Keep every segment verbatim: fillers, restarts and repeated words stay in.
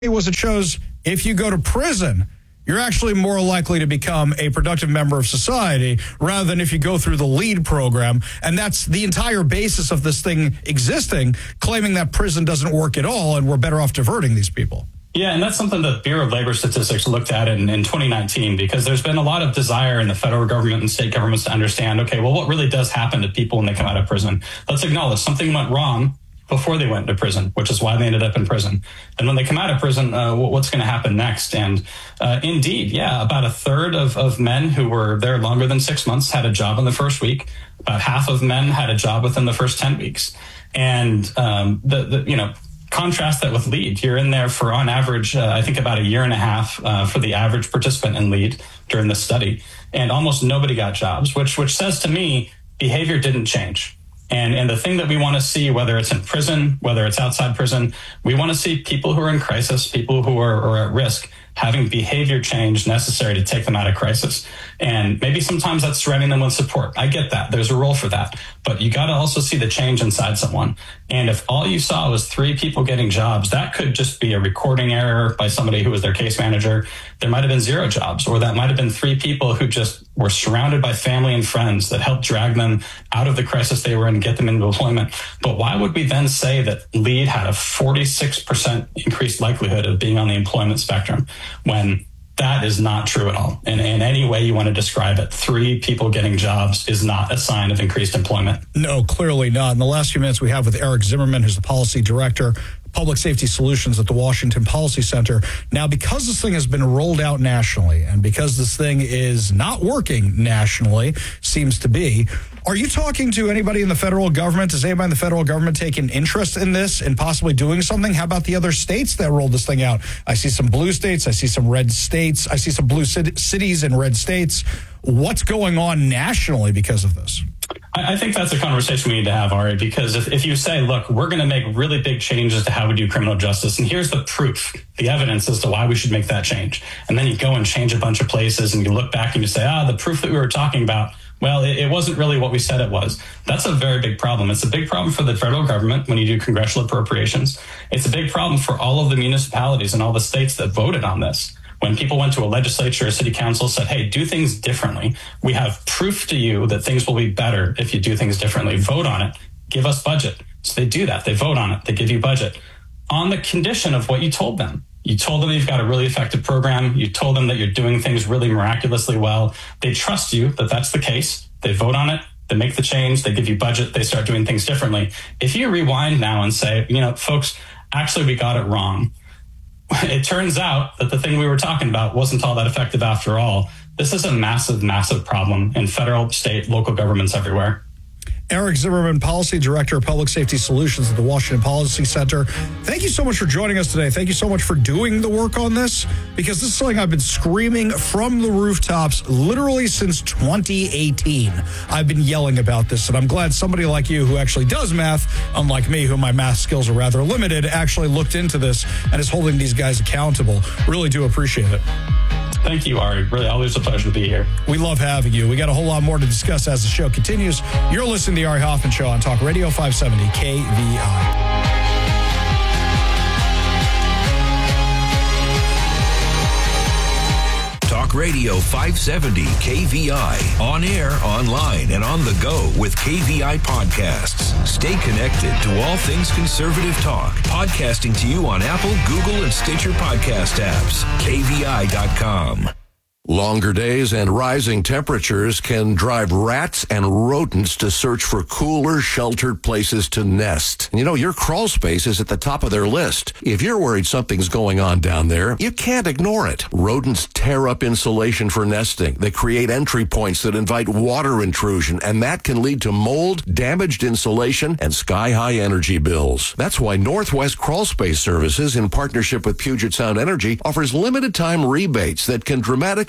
was it shows if you go to prison, you're actually more likely to become a productive member of society rather than if you go through the LEAD program. And that's the entire basis of this thing existing, claiming that prison doesn't work at all and we're better off diverting these people. Yeah, and that's something the Bureau of Labor Statistics looked at in, in twenty nineteen, because there's been a lot of desire in the federal government and state governments to understand, okay, well, what really does happen to people when they come out of prison? Let's acknowledge something went wrong before they went to prison, which is why they ended up in prison. And when they come out of prison, uh, what's going to happen next? And uh, indeed, yeah, about a third of, of men who were there longer than six months had a job in the first week. About half of men had a job within the first ten weeks. And um, the, the you know, contrast that with LEAD. You're in there for, on average, uh, I think about a year and a half uh, for the average participant in LEAD during this study. And almost nobody got jobs, which which says to me, behavior didn't change. And and the thing that we want to see, whether it's in prison, whether it's outside prison, we want to see people who are in crisis, people who are, are at risk, having behavior change necessary to take them out of crisis. And maybe sometimes that's surrounding them with support. I get that. There's a role for that. But you got to also see the change inside someone. And if all you saw was three people getting jobs, that could just be a recording error by somebody who was their case manager. There might have been zero jobs, or that might have been three people who just were surrounded by family and friends that helped drag them out of the crisis they were in and get them into employment. But why would we then say that LEAD had a forty-six percent increased likelihood of being on the employment spectrum, when that is not true at all? And in any way you want to describe it, three people getting jobs is not a sign of increased employment. No, clearly not. In the last few minutes we have with Eric Zimmerman, who's the policy director, Public Safety Solutions at the Washington Policy Center. Now, because this thing has been rolled out nationally and because this thing is not working nationally, seems to be, are you talking to anybody in the federal government? Does anybody in the federal government take an interest in this and possibly doing something? How about the other states that rolled this thing out? I see some blue states. I see some red states. I see some blue cities and red states. What's going on nationally because of this? I think that's a conversation we need to have, Ari, because if, if you say, look, we're going to make really big changes to how we do criminal justice, and here's the proof, the evidence as to why we should make that change, and then you go and change a bunch of places and you look back and you say, ah, the proof that we were talking about, well, it, it wasn't really what we said it was. That's a very big problem. It's a big problem for the federal government when you do congressional appropriations. It's a big problem for all of the municipalities and all the states that voted on this. When people went to a legislature or city council, said, hey, do things differently. We have proof to you that things will be better if you do things differently. Vote on it. Give us budget. So they do that. They vote on it. They give you budget on the condition of what you told them. You told them you've got a really effective program. You told them that you're doing things really miraculously well. They trust you that that's the case. They vote on it. They make the change. They give you budget. They start doing things differently. If you rewind now and say, you know, folks, actually, we got it wrong. It turns out that the thing we were talking about wasn't all that effective after all. This is a massive, massive problem in federal, state, local governments everywhere. Eric Zimmerman, Policy Director of Public Safety Solutions at the Washington Policy Center. Thank you so much for joining us today. Thank you so much for doing the work on this, because this is something I've been screaming from the rooftops literally since twenty eighteen. I've been yelling about this, and I'm glad somebody like you who actually does math, unlike me, who my math skills are rather limited, actually looked into this and is holding these guys accountable. Really do appreciate it. Thank you, Ari. Really, always a pleasure to be here. We love having you. We got a whole lot more to discuss as the show continues. You're listening to the Ari Hoffman Show on Talk Radio five seventy K V I. Talk Radio five seventy K V I. On air, online, and on the go with K V I podcasts. Stay connected to all things conservative talk. Podcasting to you on Apple, Google, and Stitcher podcast apps. K V I dot com. Longer days and rising temperatures can drive rats and rodents to search for cooler, sheltered places to nest. And you know, your crawl space is at the top of their list. If you're worried something's going on down there, you can't ignore it. Rodents tear up insulation for nesting. They create entry points that invite water intrusion, and that can lead to mold, damaged insulation, and sky-high energy bills. That's why Northwest Crawl Space Services, in partnership with Puget Sound Energy, offers limited-time rebates that can dramatically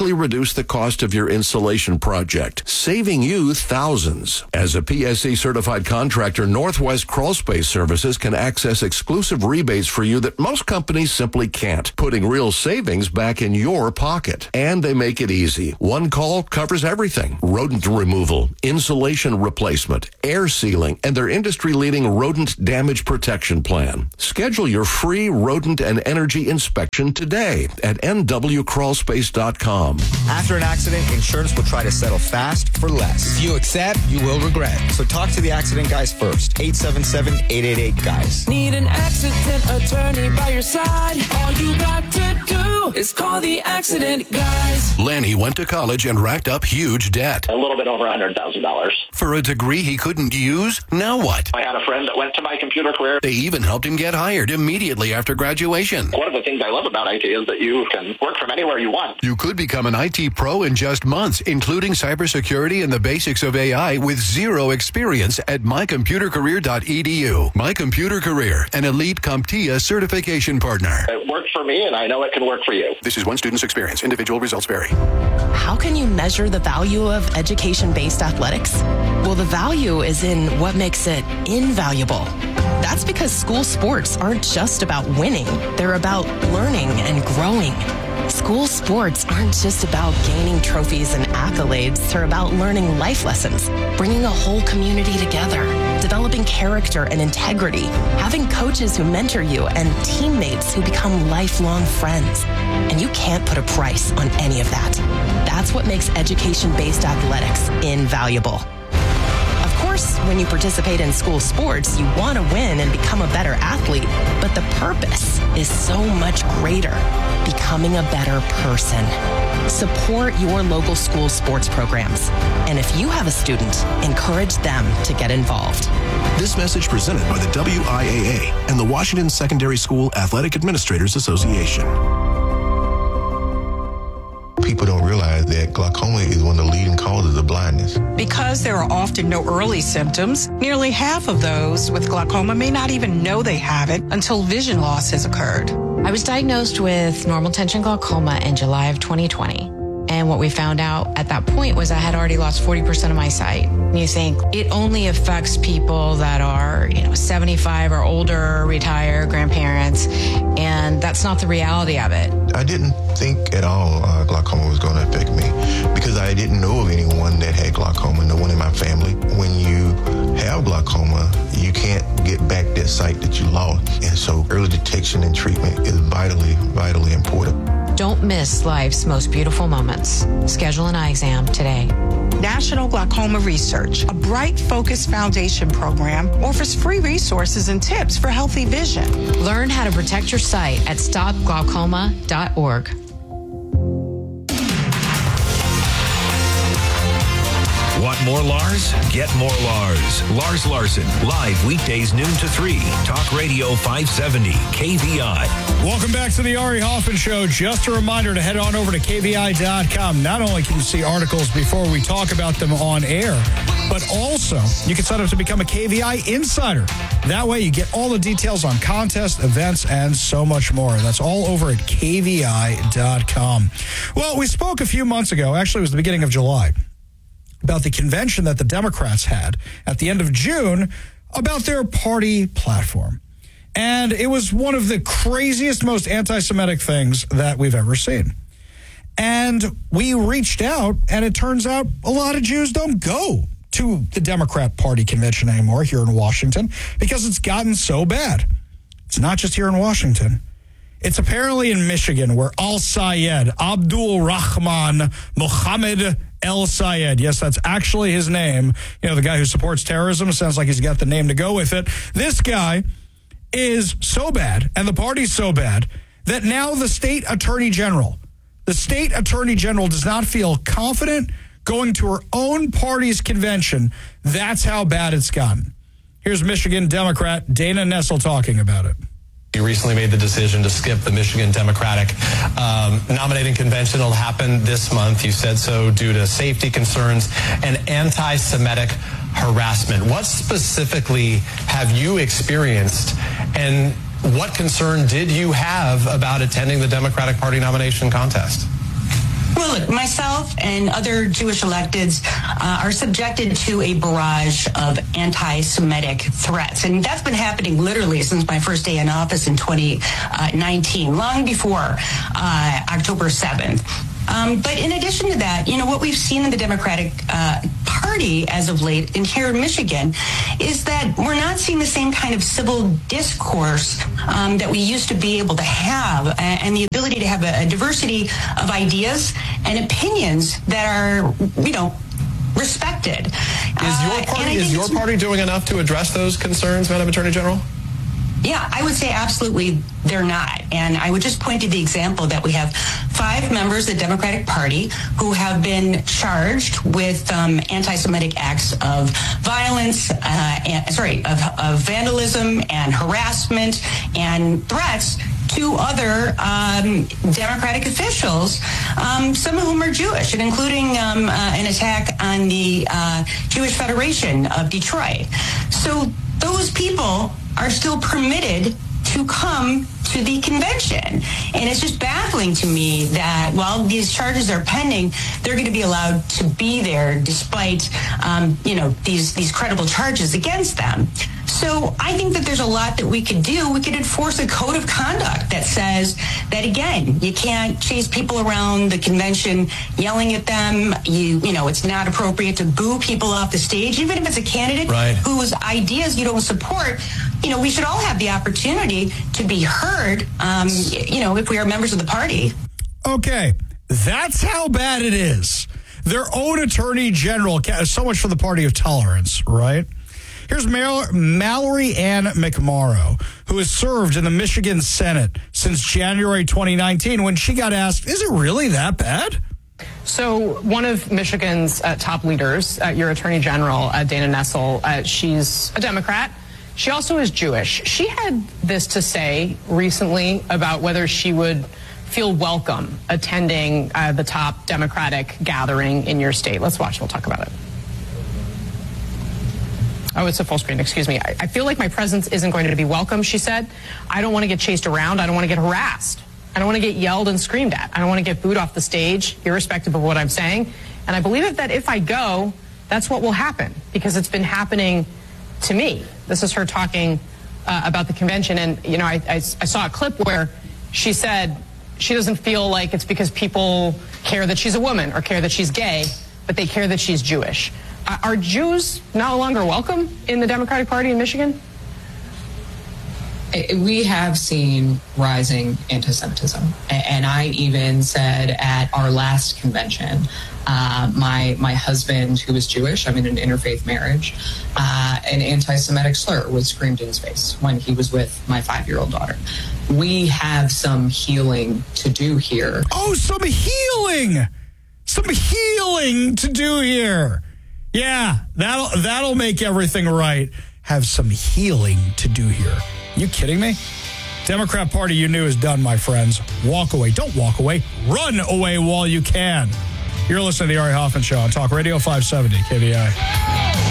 dramatically reduce the cost of your insulation project, saving you thousands. As a P S C certified contractor, Northwest Crawl Space Services can access exclusive rebates for you that most companies simply can't, putting real savings back in your pocket. And they make it easy. One call covers everything: rodent removal, insulation replacement, air sealing, and their industry-leading rodent damage protection plan. Schedule your free rodent and energy inspection today at N W crawl space dot com. After an accident, insurance will try to settle fast for less. If you accept, you will regret. So talk to the accident guys first. eight seven seven, eight eight eight, guys. Need an accident attorney by your side? All you got to do is call the accident guys. Lenny went to college and racked up huge debt. A little bit over one hundred thousand dollars. For a degree he couldn't use? Now what? I had a friend that went to my computer career. They even helped him get hired immediately after graduation. One of the things I love about I T is that you can work from anywhere you want. You could become an I T pro in just months, including cybersecurity and the basics of A I with zero experience at my computer career dot e d u. My Computer Career, an elite CompTIA certification partner. It worked for me, and I know it can work for you. This is one student's experience. Individual results vary. How can you measure the value of education-based athletics? Well, the value is in what makes it invaluable. That's because school sports aren't just about winning. They're about learning and growing. School sports aren't just about gaining trophies and accolades. They're about learning life lessons, bringing a whole community together, developing character and integrity, having coaches who mentor you, and teammates who become lifelong friends. And you can't put a price on any of that. That's what makes education-based athletics invaluable. Of course, when you participate in school sports, you want to win and become a better athlete, but the purpose is so much greater: becoming a better person. Support your local school sports programs. And if you have a student, encourage them to get involved. This message presented by the W I A A and the Washington Secondary School Athletic Administrators Association. People don't realize that glaucoma is one of the leading causes of blindness. Because there are often no early symptoms, nearly half of those with glaucoma may not even know they have it until vision loss has occurred. I was diagnosed with normal tension glaucoma in July of twenty twenty. And what we found out at that point was I had already lost forty percent of my sight. You think it only affects people that are, you know, seventy-five or older, retired, grandparents, and that's not the reality of it. I didn't think at all uh, glaucoma was going to affect me because I didn't know of anyone that had glaucoma, no one in my family. When you have glaucoma, you can't get back that sight that you lost. And so early detection and treatment is vitally, vitally important. Don't miss life's most beautiful moments. Schedule an eye exam today. National Glaucoma Research, a Bright Focus Foundation program, offers free resources and tips for healthy vision. Learn how to protect your sight at stop glaucoma dot org. Want more Lars? Get more Lars. Lars Larson, live weekdays noon to three. Talk Radio five seventy, K V I. Welcome back to the Ari Hoffman Show. Just a reminder to head on over to K V I dot com. Not only can you see articles before we talk about them on air, but also you can sign up to become a K V I Insider. That way you get all the details on contests, events, and so much more. That's all over at K V I dot com. Well, we spoke a few months ago, actually it was the beginning of July, about the convention that the Democrats had at the end of June about their party platform. And it was one of the craziest, most anti-Semitic things that we've ever seen. And we reached out, and it turns out a lot of Jews don't go to the Democrat Party convention anymore here in Washington because it's gotten so bad. It's not just here in Washington. It's apparently in Michigan, where Al-Sayed, Abdul Rahman Mohammed El-Sayed, yes, that's actually his name. You know, the guy who supports terrorism, sounds like he's got the name to go with it. This guy is so bad, and the party's so bad, that now the state attorney general, the state attorney general does not feel confident going to her own party's convention. That's how bad it's gotten. Here's Michigan Democrat Dana Nessel talking about it. You recently made the decision to skip the Michigan Democratic um, nominating convention. It'll happen this month. You said so due to safety concerns and anti-Semitic harassment. What specifically have you experienced, and what concern did you have about attending the Democratic Party nomination contest? Well, look, myself and other Jewish electeds uh, are subjected to a barrage of anti-Semitic threats. And that's been happening literally since my first day in office in twenty nineteen, long before uh, October seventh. Um, but in addition to that, you know, what we've seen in the Democratic uh, Party as of late in here in Michigan is that we're not seeing the same kind of civil discourse um, that we used to be able to have, and the ability to have a, a diversity of ideas and opinions that are, you know, respected. Is your party, uh, is your party doing enough to address those concerns, Madam Attorney General? Yeah, I would say absolutely they're not. And I would just point to the example that we have five members of the Democratic Party who have been charged with um, anti-Semitic acts of violence, uh, and, sorry, of, of vandalism and harassment and threats to other um, Democratic officials, um, some of whom are Jewish, and including um, uh, an attack on the uh, Jewish Federation of Detroit. So those people are still permitted to come to the convention. And it's just baffling to me that while these charges are pending, they're going to be allowed to be there despite, um, you know, these, these credible charges against them. So I think that there's a lot that we could do. We could enforce a code of conduct that says that, again, you can't chase people around the convention yelling at them. You, you know, it's not appropriate to boo people off the stage, even if it's a candidate right. whose ideas you don't support. You know, we should all have the opportunity to be heard, um, you know, if we are members of the party. Okay, that's how bad it is. Their own attorney general, so much for the party of tolerance, right? Here's Mal- Mallory Ann McMorrow, who has served in the Michigan Senate since January twenty nineteen, when she got asked, is it really that bad? So one of Michigan's uh, top leaders, uh, your Attorney General, uh, Dana Nessel, uh, she's a Democrat. She also is Jewish. She had this to say recently about whether she would feel welcome attending uh, the top Democratic gathering in your state. Let's watch. We'll talk about it. Oh, it's a full screen. Excuse me. I, I feel like my presence isn't going to be welcome, she said. I don't want to get chased around. I don't want to get harassed. I don't want to get yelled and screamed at. I don't want to get booed off the stage, irrespective of what I'm saying. And I believe that if I go, that's what will happen, because it's been happening to me. This is her talking uh, about the convention. And, you know, I, I, I saw a clip where she said she doesn't feel like it's because people care that she's a woman or care that she's gay, but they care that she's Jewish. Uh, are Jews no longer welcome in the Democratic Party in Michigan? We have seen rising anti-Semitism. And I even said at our last convention, uh, my my husband, who was Jewish, I'm in an interfaith marriage, uh, an anti-Semitic slur was screamed in his face when he was with my five-year-old daughter. We have some healing to do here. Oh, some healing! Some healing to do here. Yeah, that'll that'll make everything right. Have some healing to do here. You kidding me? Democrat Party you knew is done, my friends. Walk away. Don't walk away. Run away while you can. You're listening to the Ari Hoffman Show on Talk Radio five seventy K V I.